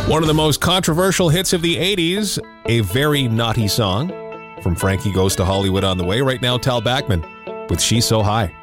One of the most controversial hits of the 80s, a very naughty song from Frankie Goes to Hollywood on the way. Right now, Tal Bachman with She's So High.